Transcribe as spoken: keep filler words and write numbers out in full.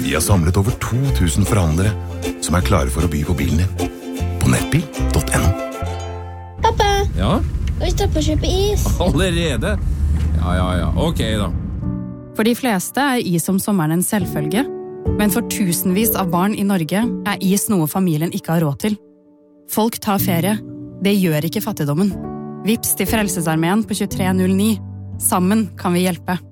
Vi har samlet over to tusen forhandlere som er klare for å by på bilen din. På nettbil punktum no. Pappa, Ja, vi står på å kjøpe is. allerede? Ja, ja, ja, ok da. For de fleste er is om sommeren en selvfølge, men for tusenvis av barn i Norge er is noe familien ikke har råd til. Folk tar ferie. Det gjør ikke fattigdommen. Vips til Frelsesarmeen på tjuetre null ni. Sammen kan vi hjelpe.